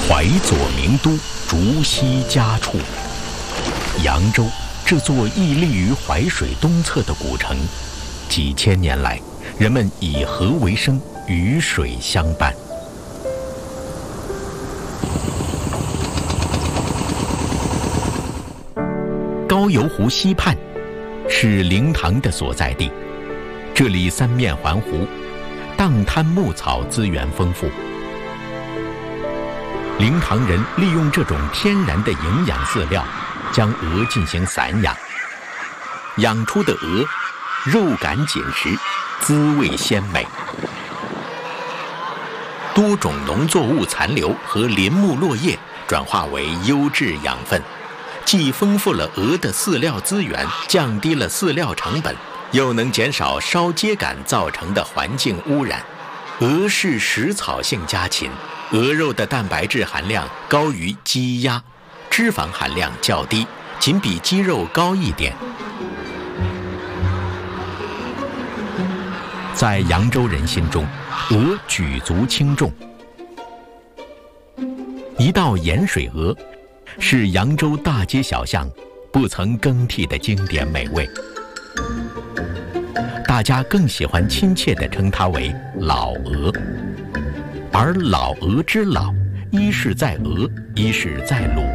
淮左名都，竹溪家处。扬州这座屹立于淮水东侧的古城，几千年来，人们以河为生，与水相伴。高邮湖西畔是灵堂的所在地，这里三面环湖，荡滩牧草资源丰富。灵堂人利用这种天然的营养饲料，将鹅进行散养，养出的鹅肉感紧实，滋味鲜美。多种农作物残留和林木落叶转化为优质养分，既丰富了鹅的饲料资源，降低了饲料成本，又能减少烧秸秆造成的环境污染。鹅是食草性家禽，鹅肉的蛋白质含量高于鸡鸭，脂肪含量较低，仅比鸡肉高一点。在扬州人心中，鹅举足轻重。一道盐水鹅是扬州大街小巷不曾更替的经典美味，大家更喜欢亲切地称它为老鹅。而老鹅之老，一是在鹅，一是在卤。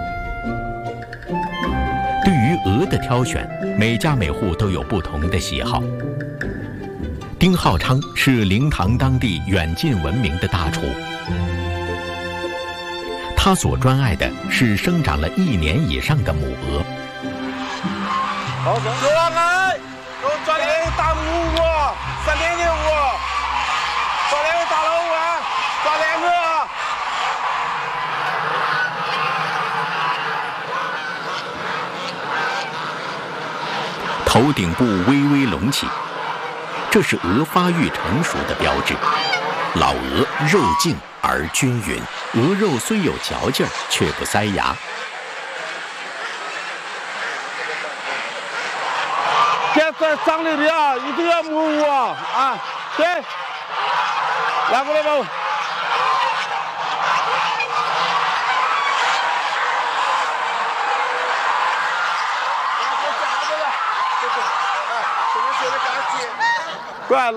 对于鹅的挑选，每家每户都有不同的喜好。丁浩昌是灵堂当地远近闻名的大厨，他所专爱的是生长了1年以上的母鹅。 好，有啊，我抓2个大母鹅，3年的鹅，抓2个大老鹅，抓2个。 头顶部微微隆起，这是鹅发育成熟的标志。老鹅肉净而均匀，鹅肉虽有嚼劲儿，却不塞牙。 这长的啊，一定要母鹅啊！对，来过来吧。过来。